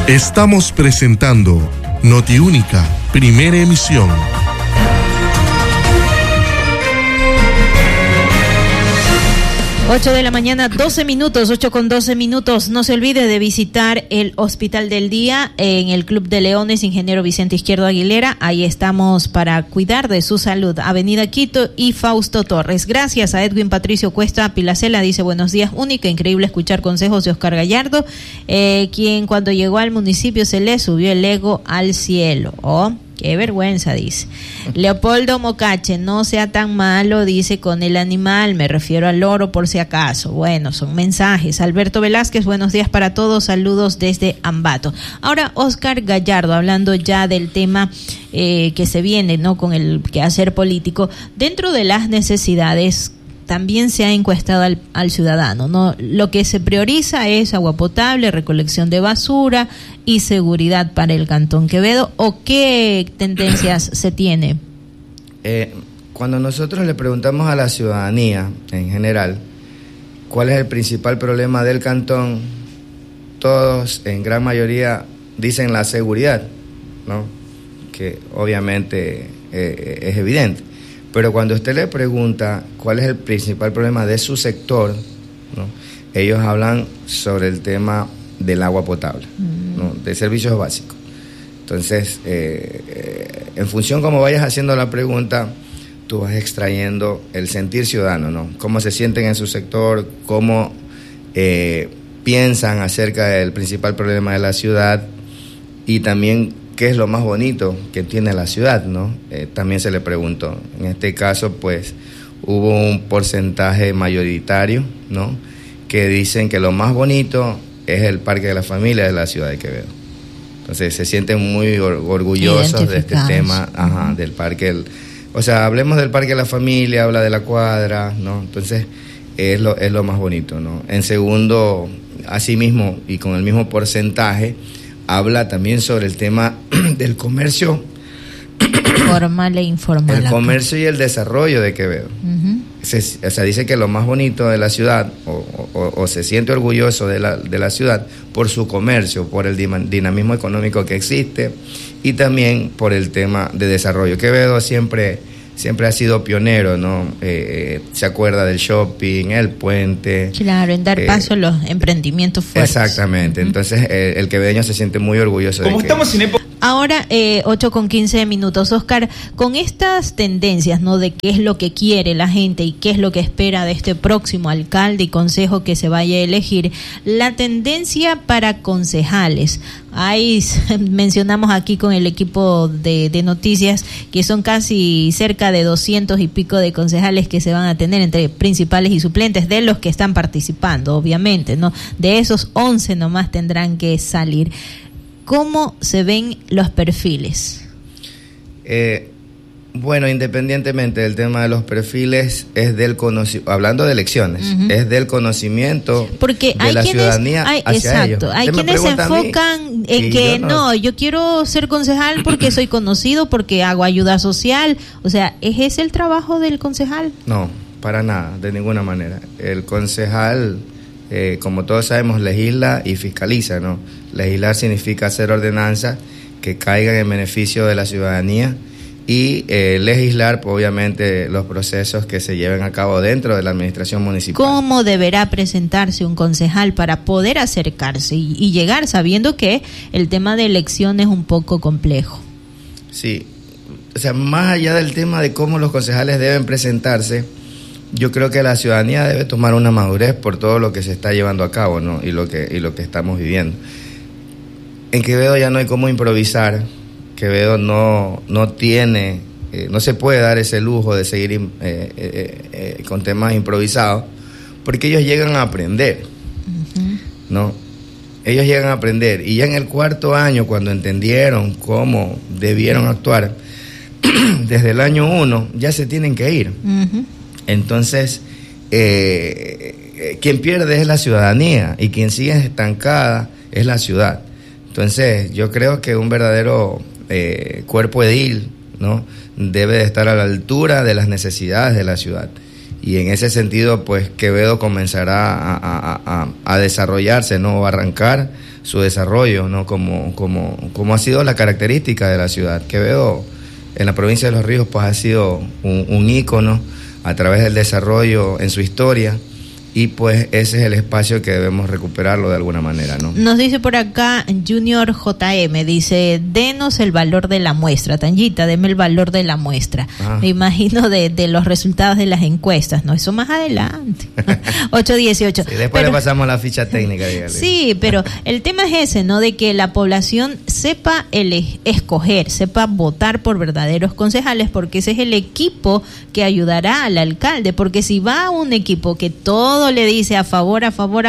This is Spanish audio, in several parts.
Estamos presentando Notiúnica, primera emisión. Ocho de la mañana, 12 minutos, 8:12. No se olvide de visitar el Hospital del Día en el Club de Leones, Ingeniero Vicente Izquierdo Aguilera. Ahí estamos para cuidar de su salud. Avenida Quito y Fausto Torres. Gracias a Edwin Patricio Cuesta Pilacela. Dice: buenos días, Única. Increíble escuchar consejos de Oscar Gallardo, quien cuando llegó al municipio se le subió el ego al cielo. Qué vergüenza, dice. Leopoldo Mocache: no sea tan malo, dice, con el animal, me refiero al loro por si acaso. Bueno, son mensajes. Alberto Velázquez: buenos días para todos, saludos desde Ambato. Ahora, Oscar Gallardo, hablando ya del tema que se viene, ¿no?, con el quehacer político, dentro de las necesidades también se ha encuestado al ciudadano, ¿no? Lo que se prioriza es agua potable, recolección de basura y seguridad para el Cantón Quevedo. ¿O qué tendencias se tiene? Cuando nosotros le preguntamos a la ciudadanía en general cuál es el principal problema del cantón, todos en gran mayoría dicen la seguridad, ¿no?, que obviamente es evidente. Pero cuando usted le pregunta cuál es el principal problema de su sector, ¿no?, ellos hablan sobre el tema del agua potable, ¿no?, de servicios básicos. Entonces, en función como vayas haciendo la pregunta, tú vas extrayendo el sentir ciudadano, ¿no? Cómo se sienten en su sector, cómo piensan acerca del principal problema de la ciudad y también qué es lo más bonito que tiene la ciudad, ¿no? También se le preguntó. En este caso, pues, hubo un porcentaje mayoritario, ¿no?, que dicen que lo más bonito es el Parque de la Familia de la ciudad de Quevedo. Entonces, se sienten muy orgullosos de este tema, del parque. O sea, hablemos del Parque de la Familia, habla de la cuadra, ¿no? Entonces, es lo más bonito, ¿no? En segundo, asimismo, y con el mismo porcentaje, habla también sobre el tema del comercio formal e informal. El comercio y el desarrollo de Quevedo. O sea, dice que lo más bonito de la ciudad, o se siente orgulloso de la ciudad por su comercio, por el dinamismo económico que existe y también por el tema de desarrollo. Quevedo siempre ha sido pionero, ¿no? Se acuerda del shopping, el puente. Claro, en dar paso a los emprendimientos fuertes. Exactamente. Entonces, el quevedeño se siente muy orgulloso. Como de estamos en época. Ahora, 8:15. Oscar, con estas tendencias, ¿no?, de qué es lo que quiere la gente y qué es lo que espera de este próximo alcalde y consejo que se vaya a elegir, la tendencia para concejales. Ahí mencionamos aquí con el equipo de noticias que son casi cerca de 200 y pico de concejales que se van a tener entre principales y suplentes, de los que están participando, obviamente, ¿no? De esos 11 nomás tendrán que salir. ¿Cómo se ven los perfiles? Bueno, independientemente del tema de los perfiles, es del conocimiento, hablando de elecciones, es del conocimiento. Porque de la ciudadanía hacia ellos. Hay quienes se enfocan en que yo quiero ser concejal porque soy conocido, porque hago ayuda social. O sea, ¿es ese el trabajo del concejal? No, para nada, de ninguna manera. El concejal, como todos sabemos, legisla y fiscaliza, ¿no? Legislar significa hacer ordenanzas que caigan en beneficio de la ciudadanía y legislar, pues, obviamente, los procesos que se lleven a cabo dentro de la administración municipal. ¿Cómo deberá presentarse un concejal para poder acercarse y llegar, sabiendo que el tema de elección es un poco complejo? Sí, o sea, más allá del tema de cómo los concejales deben presentarse, yo creo que la ciudadanía debe tomar una madurez por todo lo que se está llevando a cabo, ¿no?, y lo que estamos viviendo. En Quevedo ya no hay cómo improvisar. Quevedo no tiene, no se puede dar ese lujo de seguir con temas improvisados, porque ellos llegan a aprender, ¿no? Ellos llegan a aprender, y ya en el cuarto año, cuando entendieron cómo debieron actuar, desde el año 1 ya se tienen que ir. Entonces, quien pierde es la ciudadanía, y quien sigue estancada es la ciudad. Entonces, yo creo que un verdadero cuerpo edil, ¿no?, debe de estar a la altura de las necesidades de la ciudad. y en ese sentido pues Quevedo comenzará a desarrollarse, ¿no? A arrancar su desarrollo, ¿no? Como ha sido la característica de la ciudad. Quevedo en la provincia de Los Ríos pues ha sido un ícono a través del desarrollo en su historia, y pues ese es el espacio que debemos recuperarlo de alguna manera, ¿no? Nos dice por acá Junior JM, dice, denos el valor de la muestra, Tanyita, deme el valor de la muestra. Me imagino de los resultados de las encuestas, ¿no? Eso más adelante. 8:18. Sí, después le pasamos la ficha técnica, dígale. Sí, pero el tema es ese, ¿no? De que la población sepa escoger, sepa votar por verdaderos concejales, porque ese es el equipo que ayudará al alcalde, porque si va a un equipo que todo le dice a favor,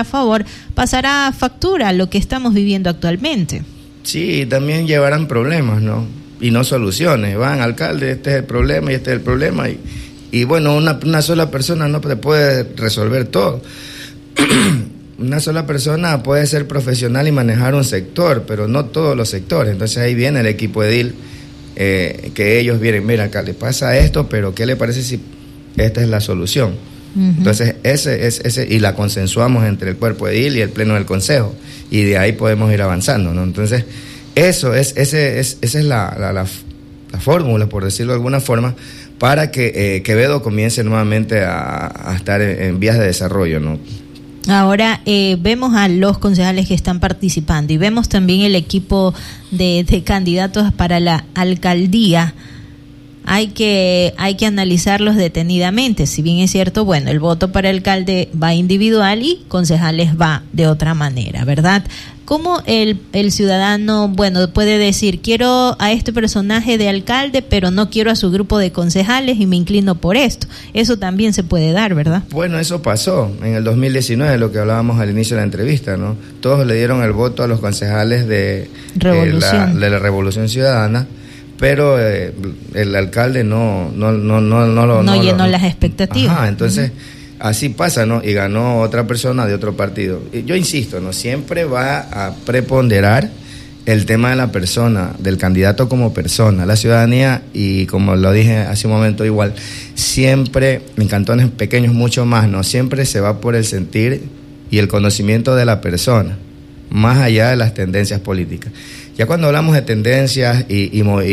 pasará factura a lo que estamos viviendo actualmente. Sí, también llevarán problemas, ¿no? Y no soluciones. Van, alcalde, este es el problema y este es el problema. Y bueno, una sola persona no te puede resolver todo. Una sola persona puede ser profesional y manejar un sector, pero no todos los sectores. Entonces ahí viene el equipo edil, que ellos vienen, mira, alcalde, pasa esto, pero ¿qué le parece si esta es la solución? Entonces ese y la consensuamos entre el cuerpo edil y el pleno del consejo, y de ahí podemos ir avanzando, ¿no? Entonces esa es la fórmula, por decirlo de alguna forma, para que Quevedo comience nuevamente a estar en vías de desarrollo, ¿no? Ahora vemos a los concejales que están participando y vemos también el equipo de candidatos para la alcaldía. Hay que analizarlos detenidamente. Si bien es cierto, bueno, el voto para alcalde va individual y concejales va de otra manera, ¿verdad? ¿Cómo el ciudadano, bueno, puede decir, quiero a este personaje de alcalde, pero no quiero a su grupo de concejales y me inclino por esto? Eso también se puede dar, ¿verdad? Bueno, eso pasó en el 2019, lo que hablábamos al inicio de la entrevista, ¿no? Todos le dieron el voto a los concejales de la Revolución Ciudadana, pero el alcalde no llenó las expectativas. Ajá, entonces así pasa, ¿no? Y ganó otra persona de otro partido. Y yo insisto, ¿no? Siempre va a preponderar el tema de la persona, del candidato como persona. La ciudadanía, y como lo dije hace un momento igual, siempre, en cantones pequeños mucho más, ¿no? Siempre se va por el sentir y el conocimiento de la persona, más allá de las tendencias políticas. Ya cuando hablamos de tendencias y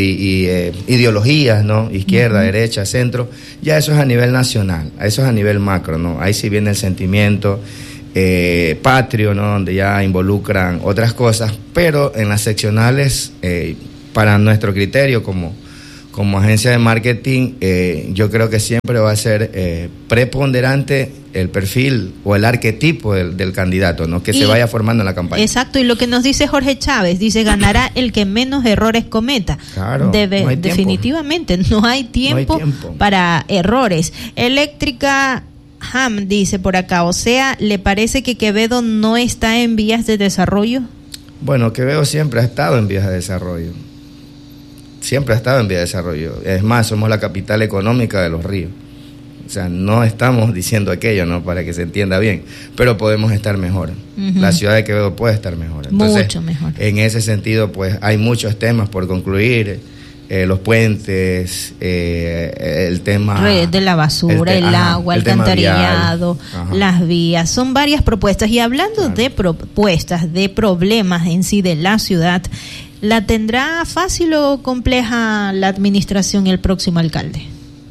ideologías, ¿no? Izquierda, derecha, centro, ya eso es a nivel nacional, eso es a nivel macro, ¿no? Ahí sí viene el sentimiento patrio, ¿no? Donde ya involucran otras cosas, pero en las seccionales, para nuestro criterio como agencia de marketing, yo creo que siempre va a ser preponderante el perfil o el arquetipo del candidato, ¿no? Que se vaya formando en la campaña. Exacto, y lo que nos dice Jorge Chávez, dice, ganará el que menos errores cometa. Claro, definitivamente, no hay tiempo para errores. Eléctrica Ham dice por acá, o sea, ¿le parece que Quevedo no está en vías de desarrollo? Bueno, Quevedo siempre ha estado en vías de desarrollo. Siempre ha estado en vía de desarrollo. Es más, somos la capital económica de Los Ríos. O sea, no estamos diciendo aquello, ¿no? Para que se entienda bien, pero podemos estar mejor. La ciudad de Quevedo puede estar mejor. Entonces, mucho mejor. En ese sentido, pues hay muchos temas por concluir. Los puentes, el tema de la basura, el agua, el alcantarillado, las vías, son varias propuestas. Y hablando de propuestas, de problemas en sí de la ciudad, ¿la tendrá fácil o compleja la administración el próximo alcalde?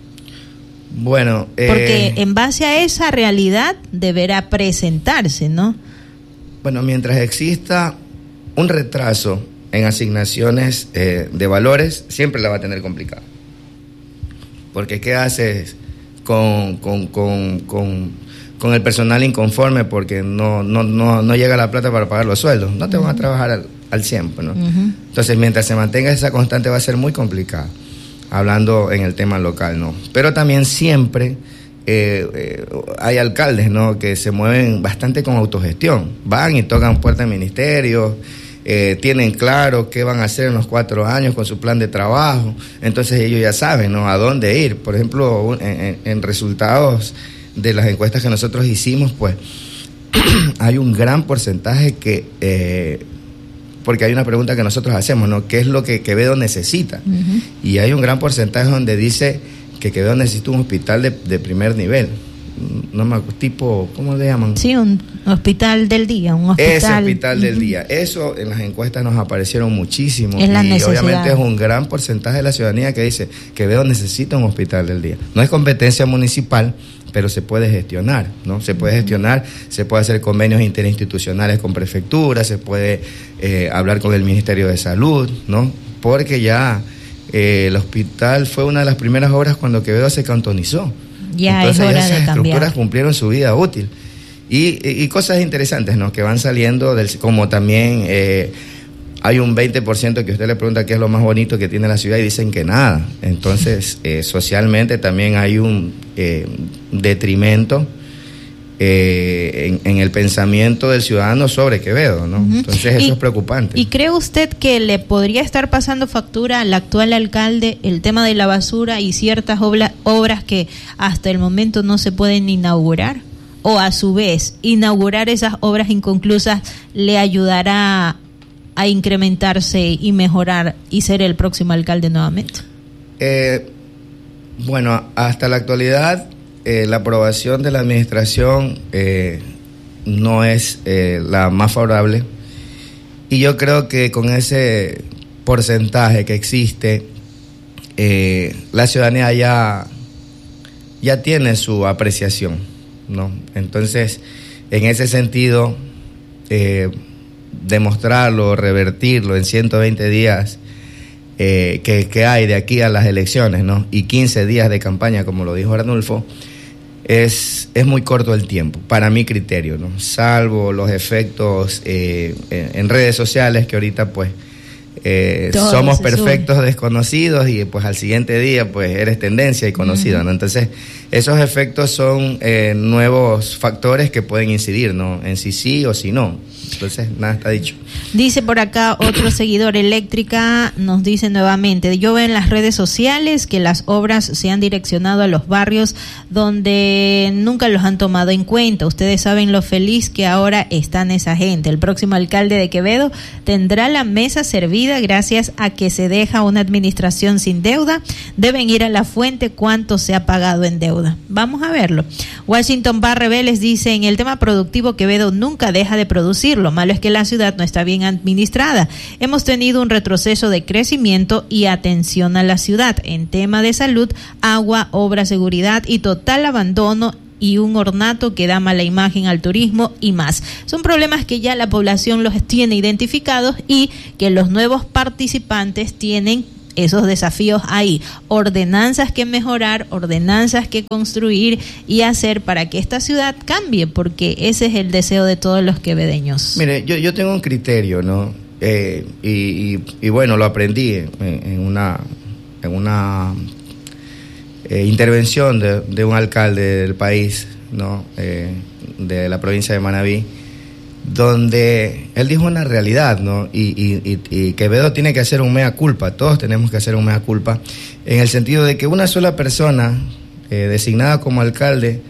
Bueno, porque en base a esa realidad deberá presentarse, ¿no? Bueno, mientras exista un retraso en asignaciones de valores, siempre la va a tener complicada. Porque ¿qué haces con el personal inconforme porque no llega la plata para pagar los sueldos? No te van a trabajar al 100%, ¿no? Entonces, mientras se mantenga esa constante va a ser muy complicado, hablando en el tema local, ¿no? Pero también siempre hay alcaldes, ¿no? Que se mueven bastante con autogestión. Van y tocan puertas de ministerios, tienen claro qué van a hacer en los 4 años con su plan de trabajo. Entonces ellos ya saben, ¿no? A dónde ir. Por ejemplo, en resultados de las encuestas que nosotros hicimos, pues hay un gran porcentaje que porque hay una pregunta que nosotros hacemos, ¿no? ¿Qué es lo que Quevedo necesita? Y hay un gran porcentaje donde dice que Quevedo necesita un hospital de primer nivel. no me acuerdo, tipo, ¿cómo le llaman? Sí, un hospital del día, un hospital. Ese hospital del día. Eso en las encuestas nos aparecieron muchísimo. Es la y necesidad. obviamente es un gran porcentaje de la ciudadanía que dice que Quevedo necesita un hospital del día. No es competencia municipal, pero se puede gestionar, ¿no? Se puede gestionar, se puede hacer convenios interinstitucionales con prefecturas, se puede hablar con el Ministerio de Salud, ¿no? Porque ya el hospital fue una de las primeras obras cuando Quevedo se cantonizó. Ya entonces es hora ya esas de cambiar. estructuras cumplieron su vida útil. Y cosas interesantes, ¿no? Que van saliendo, como también hay un 20% que usted le pregunta qué es lo más bonito que tiene la ciudad y dicen que nada. Entonces, socialmente también hay un detrimento en el pensamiento del ciudadano sobre Quevedo, ¿no? Entonces eso es preocupante. ¿Y cree usted que le podría estar pasando factura al actual alcalde el tema de la basura y ciertas obras que hasta el momento no se pueden inaugurar? ¿O a su vez, inaugurar esas obras inconclusas le ayudará a incrementarse y mejorar y ser el próximo alcalde nuevamente? Bueno, hasta la actualidad la aprobación de la administración no es la más favorable, y yo creo que con ese porcentaje que existe, la ciudadanía ya tiene su apreciación, ¿no? Entonces, en ese sentido, demostrarlo, revertirlo en 120 días que hay de aquí a las elecciones, ¿no? Y 15 días de campaña, como lo dijo Arnulfo, es muy corto el tiempo, para mi criterio, ¿no? Salvo los efectos en redes sociales, que ahorita pues somos perfectos desconocidos, y pues al siguiente día pues eres tendencia y conocido, ¿no? Entonces esos efectos son nuevos factores que pueden incidir, ¿no? En si sí o si no. Entonces nada está dicho. Dice por acá otro seguidor, Eléctrica nos dice nuevamente: yo veo en las redes sociales que las obras se han direccionado a los barrios donde nunca los han tomado en cuenta. Ustedes saben lo feliz que ahora están esa gente. El próximo alcalde de Quevedo tendrá la mesa servida gracias a que se deja una administración sin deuda. Deben ir a la fuente cuánto se ha pagado en deuda. Vamos a verlo. Washington Barre Vélez dice: en el tema productivo, Quevedo nunca deja de producir. Lo malo es que la ciudad no está bien administrada. Hemos tenido un retroceso de crecimiento y atención a la ciudad. En tema de salud, agua, obra, seguridad y total abandono y un ornato que da mala imagen al turismo y más. Son problemas que ya la población los tiene identificados y que los nuevos participantes tienen esos desafíos ahí, ordenanzas que mejorar, ordenanzas que construir y hacer para que esta ciudad cambie, porque ese es el deseo de todos los quevedeños. Mire, yo tengo un criterio, ¿no? Y bueno, lo aprendí en una intervención de un alcalde del país, ¿no? De la provincia de Manabí, donde él dijo una realidad, ¿no? Y Quevedo tiene que hacer un mea culpa, todos tenemos que hacer un mea culpa, en el sentido de que una sola persona designada como alcalde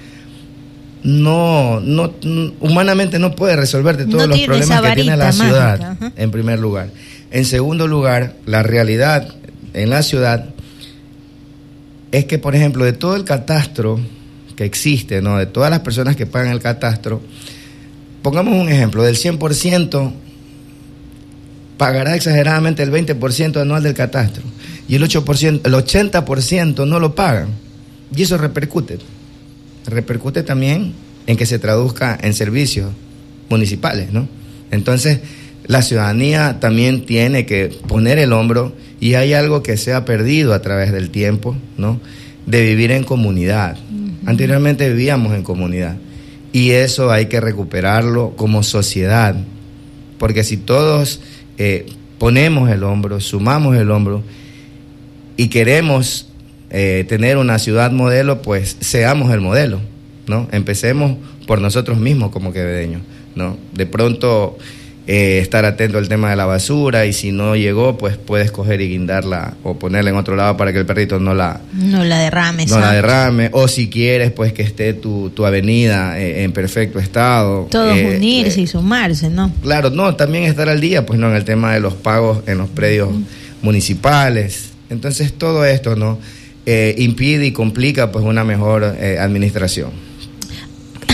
humanamente no puede resolverte todos los problemas que tiene la ciudad, mágica, en primer lugar. En segundo lugar, la realidad en la ciudad es que, por ejemplo, de todo el catastro que existe, ¿no? De todas las personas que pagan el catastro, pongamos un ejemplo, del 100% pagará exageradamente el 20% anual del catastro, y el 80% no lo pagan, y eso repercute también en que se traduzca en servicios municipales, ¿no? Entonces la ciudadanía también tiene que poner el hombro, y hay algo que se ha perdido a través del tiempo, ¿no? De vivir en comunidad. Anteriormente vivíamos en comunidad, y eso hay que recuperarlo como sociedad, porque si todos ponemos el hombro, sumamos el hombro y queremos tener una ciudad modelo, pues seamos el modelo, ¿no? Empecemos por nosotros mismos como quevedeños, ¿no? De pronto estar atento al tema de la basura, y si no llegó, pues puedes coger y guindarla o ponerla en otro lado para que el perrito no la derrame, o si quieres, pues que esté tu avenida en perfecto estado. Todos unirse y sumarse, ¿no? Claro, no, también estar al día, pues no, en el tema de los pagos en los predios municipales. Entonces todo esto, ¿no? Impide y complica pues una mejor administración.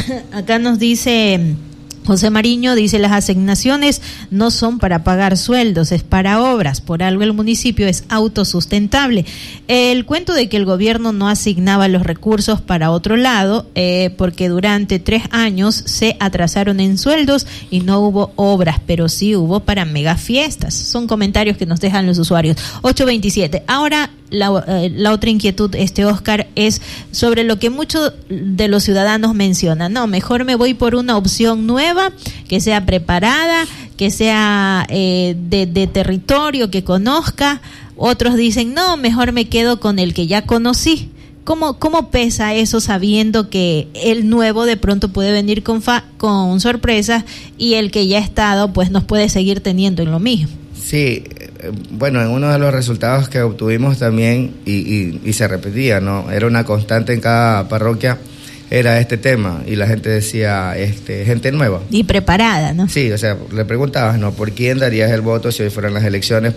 Acá nos dice José Mariño, dice: las asignaciones no son para pagar sueldos, es para obras, por algo el municipio es autosustentable. El cuento de que el gobierno no asignaba los recursos para otro lado, porque durante 3 años se atrasaron en sueldos y no hubo obras, pero sí hubo para mega fiestas. Son comentarios que nos dejan los usuarios. 8:27. Ahora la otra inquietud, Oscar, es sobre lo que muchos de los ciudadanos mencionan. No, mejor me voy por una opción nueva, que sea preparada, que sea de territorio, que conozca. Otros dicen, no, mejor me quedo con el que ya conocí. ¿Cómo pesa eso sabiendo que el nuevo de pronto puede venir con sorpresas y el que ya ha estado pues nos puede seguir teniendo en lo mismo? Sí, bueno, en uno de los resultados que obtuvimos también, y se repetía, ¿no? Era una constante en cada parroquia, era este tema, y la gente decía, gente nueva. Y preparada, ¿no? Sí, o sea, le preguntabas, ¿no? ¿Por quién darías el voto si hoy fueran las elecciones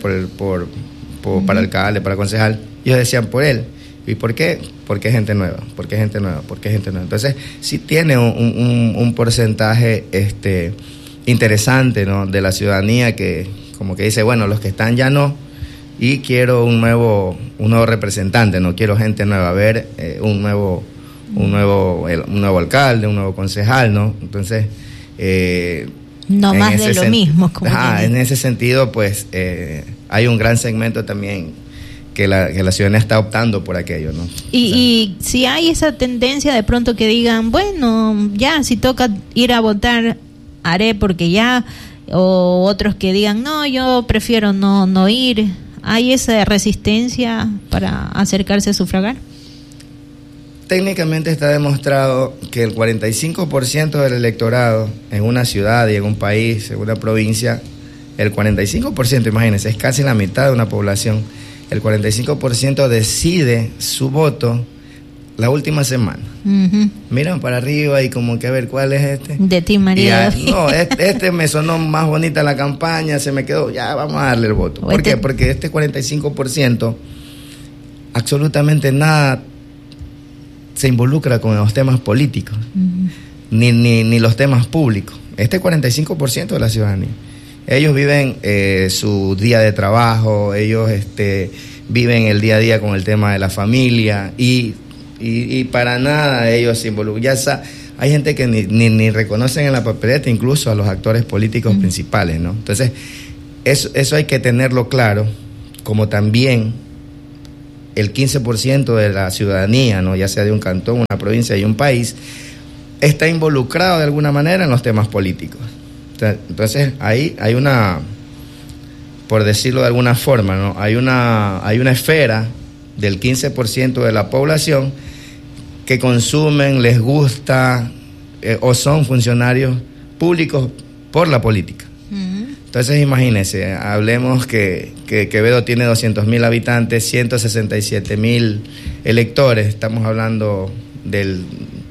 para alcalde, para concejal? Ellos decían, por él. ¿Y por qué? Porque es gente nueva, porque es gente nueva, porque es gente nueva. Entonces, sí tiene un porcentaje interesante, ¿no? De la ciudadanía que como que dice, bueno, los que están ya no, y quiero un nuevo representante, no quiero gente nueva, ver un nuevo alcalde, un nuevo concejal, ¿no? Entonces, no más de lo mismo. En ese sentido, pues, hay un gran segmento también que la ciudadanía está optando por aquello, ¿no? Y si hay esa tendencia de pronto que digan, bueno, ya, si toca ir a votar, haré porque ya, o otros que digan, no, yo prefiero no ir. ¿Hay esa resistencia para acercarse a sufragar? Técnicamente está demostrado que el 45% del electorado en una ciudad y en un país, en una provincia, el 45%, imagínense, es casi la mitad de una población, el 45% decide su voto la última semana. Uh-huh. Miran para arriba y como que a ver cuál es este. De ti, María. No, este me sonó más bonita la campaña, se me quedó, ya vamos a darle el voto. ¿Por qué? Porque este 45% absolutamente nada se involucra con los temas políticos, uh-huh, ni los temas públicos. Este 45% de la ciudadanía. Ellos viven su día de trabajo, ellos viven el día a día con el tema de la familia y para nada ellos se involucran. Ya hay gente que ni reconocen en la papeleta incluso a los actores políticos principales, ¿no? Entonces, eso hay que tenerlo claro, como también el 15% de la ciudadanía, ¿no? Ya sea de un cantón, una provincia y un país, está involucrado de alguna manera en los temas políticos. Entonces, ahí hay una, por decirlo de alguna forma, ¿no? Hay una esfera del 15% de la población que consumen, les gusta o son funcionarios públicos por la política. Uh-huh. Entonces, imagínense, hablemos que Quevedo tiene 200,000 habitantes, 167,000 electores, estamos hablando del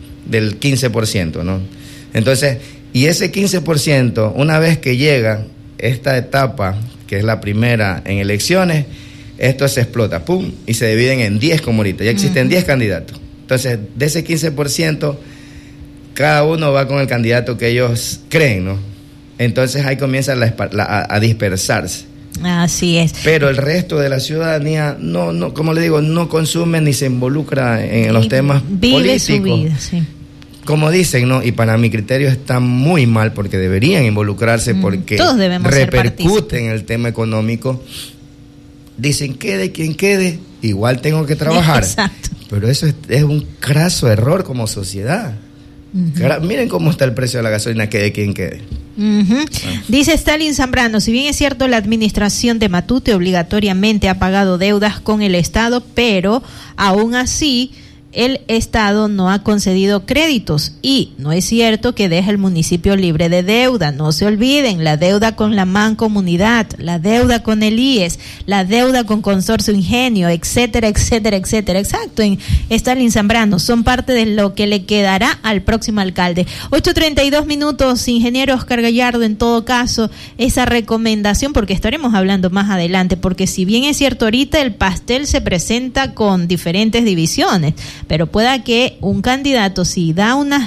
15%, ¿no? Entonces, y ese 15%, una vez que llega esta etapa, que es la primera en elecciones, esto se explota, ¡pum!, y se dividen en 10 como ahorita. Ya existen 10 candidatos. Entonces, de ese 15%, cada uno va con el candidato que ellos creen, ¿no? Entonces, ahí comienza a dispersarse. Así es. Pero el resto de la ciudadanía, no, como le digo, no consume ni se involucra en los temas políticos. Su vida, sí. Como dicen, ¿no? Y para mi criterio está muy mal porque deberían involucrarse porque todos debemos repercute en el tema económico. Dicen, quede quien quede, igual tengo que trabajar. Exacto. Pero eso es un craso error como sociedad. Uh-huh. Miren cómo está el precio de la gasolina, quede quien quede. Uh-huh. Dice Stalin Zambrano, si bien es cierto la administración de Matute obligatoriamente ha pagado deudas con el Estado, pero aún así el Estado no ha concedido créditos y no es cierto que deja el municipio libre de deuda. No se olviden, la deuda con la mancomunidad, la deuda con el IES, la deuda con Consorcio Ingenio, etcétera, etcétera, etcétera. Exacto, en Stalin Zambrano, son parte de lo que le quedará al próximo alcalde. 8:32, ingeniero Oscar Gallardo, en todo caso, esa recomendación, porque estaremos hablando más adelante, porque si bien es cierto ahorita el pastel se presenta con diferentes divisiones, pero pueda que un candidato, si da unas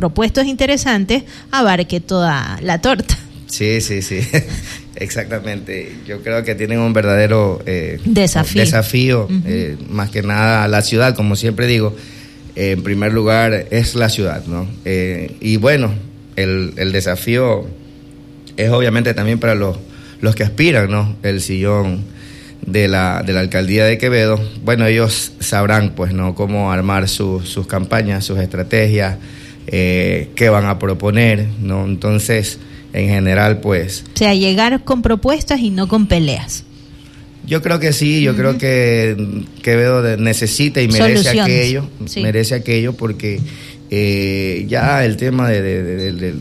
propuestos interesantes abarque toda la torta. Sí, exactamente. Yo creo que tienen un verdadero desafío, más que nada la ciudad, como siempre digo, en primer lugar es la ciudad, ¿no? Y bueno, el desafío es obviamente también para los que aspiran, ¿no? El sillón de la alcaldía de Quevedo. Bueno, ellos sabrán, pues, ¿no?, cómo armar sus campañas, sus estrategias, qué van a proponer, ¿no? Entonces, en general, pues... O sea, llegar con propuestas y no con peleas. Yo creo que sí, yo creo que Quevedo necesita y merece aquello, merece aquello porque ya el tema de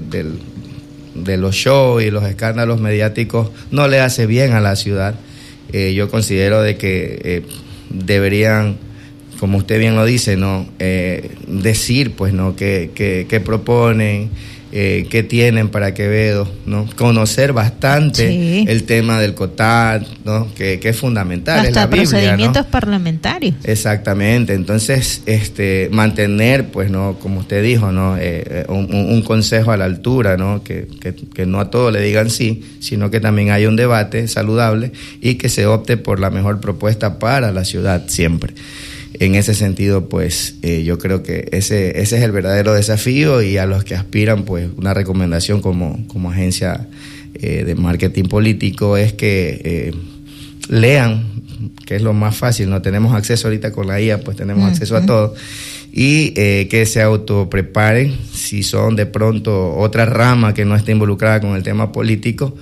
los shows y los escándalos mediáticos no le hace bien a la ciudad. Yo considero de que deberían, como usted bien lo dice, ¿no?, decir, pues, ¿no?, qué proponen, qué tienen para Quevedo, ¿no? Conocer bastante el tema del COTAD, ¿no?, que es fundamental. Hasta es la Biblia, procedimientos, ¿no?, parlamentarios. Exactamente. Entonces, mantener, pues, ¿no?, como usted dijo, ¿no?, un consejo a la altura, ¿no?, que no a todo le digan sí, sino que también haya un debate saludable y que se opte por la mejor propuesta para la ciudad siempre. En ese sentido, pues, yo creo que ese es el verdadero desafío, y a los que aspiran, pues, una recomendación como agencia de marketing político es que lean, que es lo más fácil, no tenemos acceso ahorita con la IA, pues tenemos acceso a todo, y que se autopreparen si son de pronto otra rama que no esté involucrada con el tema político,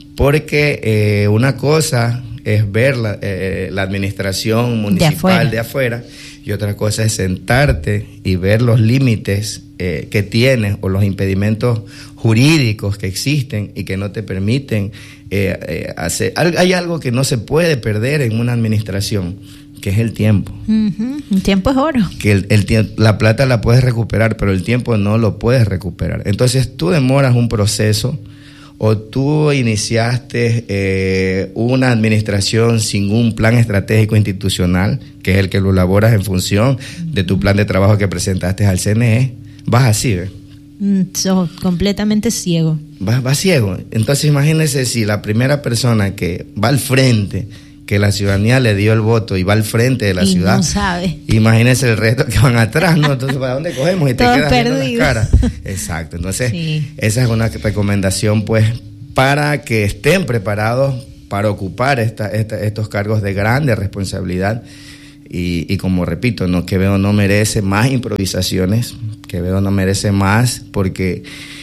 porque una cosa es ver la administración municipal de afuera, y otra cosa es sentarte y ver los límites que tienes o los impedimentos jurídicos que existen y que no te permiten hacer. Hay algo que no se puede perder en una administración, que es el tiempo. El tiempo es oro. Que la plata la puedes recuperar, pero el tiempo no lo puedes recuperar. Entonces tú demoras un proceso, o tú iniciaste una administración sin un plan estratégico institucional, que es el que lo elaboras en función de tu plan de trabajo que presentaste al CNE, vas así, ¿ves? Sos completamente ciego. Vas ciego. Entonces imagínese si la primera persona que va al frente, que la ciudadanía le dio el voto y va al frente de la ciudad, no sabe. Imagínese el resto que van atrás, ¿no? Entonces, ¿para dónde cogemos? Y te quedas viendo las caras. Exacto. Entonces, esa es una recomendación, pues, para que estén preparados para ocupar estos cargos de grande responsabilidad. Y como repito, ¿no?, Quevedo no merece más improvisaciones, Quevedo no merece más, porque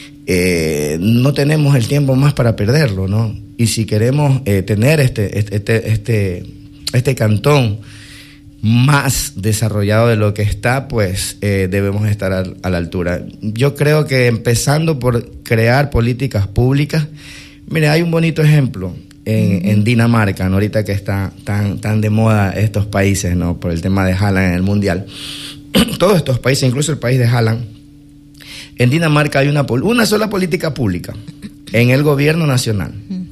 no tenemos el tiempo más para perderlo, ¿no? Y si queremos tener este cantón más desarrollado de lo que está, pues debemos estar a la altura. Yo creo que empezando por crear políticas públicas. Mire, hay un bonito ejemplo en Dinamarca, ¿no?, ahorita que está tan de moda estos países, ¿no?, por el tema de Haaland en el Mundial. Todos estos países, incluso el país de Haaland, en Dinamarca hay una sola política pública en el gobierno nacional,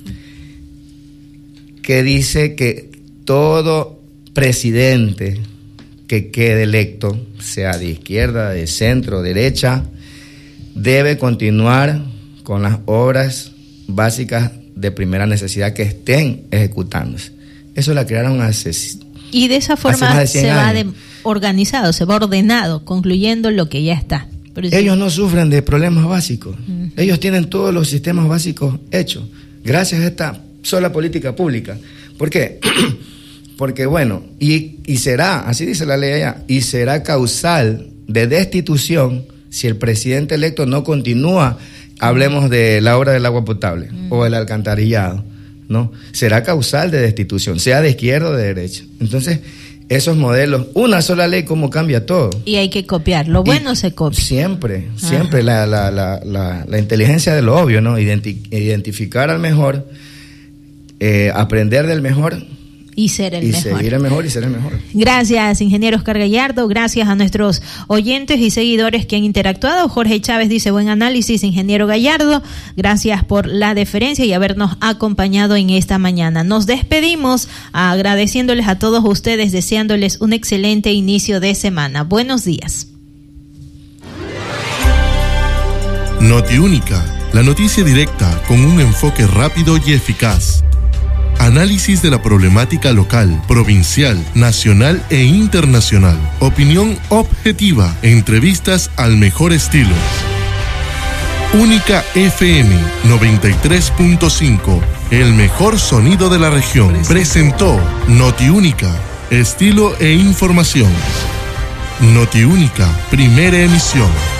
que dice que todo presidente que quede electo, sea de izquierda, de centro, derecha, debe continuar con las obras básicas de primera necesidad que estén ejecutándose. Eso la crearon y de esa forma se va organizado, se va ordenado, concluyendo lo que ya está. Ellos no sufren de problemas básicos. Ellos tienen todos los sistemas básicos hechos gracias a esta sola política pública. ¿Por qué? Porque, bueno, y será, así dice la ley allá, y será causal de destitución si el presidente electo no continúa. Hablemos de la obra del agua potable o el alcantarillado, ¿no? Será causal de destitución, sea de izquierda o de derecha. Entonces, esos modelos, una sola ley, ¿cómo cambia todo? Y hay que copiar, lo bueno se copia. Siempre la inteligencia de lo obvio, ¿no? Identificar al mejor, aprender del mejor. Y ser el mejor. Seguir el mejor y ser el mejor. Gracias, ingeniero Oscar Gallardo. Gracias a nuestros oyentes y seguidores que han interactuado. Jorge Chávez dice: buen análisis, ingeniero Gallardo. Gracias por la deferencia y habernos acompañado en esta mañana. Nos despedimos agradeciéndoles a todos ustedes, deseándoles un excelente inicio de semana. Buenos días. Notiúnica, la noticia directa con un enfoque rápido y eficaz. Análisis de la problemática local, provincial, nacional e internacional. Opinión objetiva, entrevistas al mejor estilo. Única FM 93.5, el mejor sonido de la región. Presentó Notiúnica, estilo e información. Notiúnica, primera emisión.